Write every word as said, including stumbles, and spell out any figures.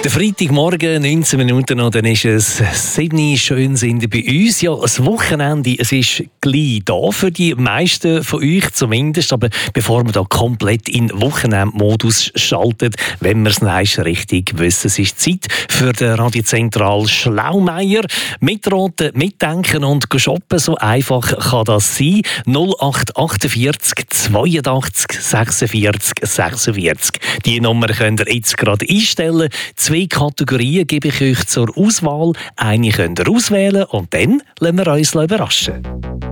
Der Freitagmorgen, neunzehn Minuten noch, dann ist es sieben schön sind bei uns. Ja, das Wochenende, es ist gleich da für die meisten von euch zumindest. Aber bevor wir da komplett in Wochenendmodus schalten, wenn wir es nicht richtig wissen, es ist Zeit für den Radiozentral Schlaumeier. Mitraten, mitdenken und shoppen, so einfach kann das sein. null acht achtundvierzig zweiundachtzig sechsundvierzig sechsundvierzig. Die Nummer könnt ihr jetzt gerade einstellen. Zwei Kategorien gebe ich euch zur Auswahl. Eine könnt ihr auswählen und dann lassen wir uns überraschen.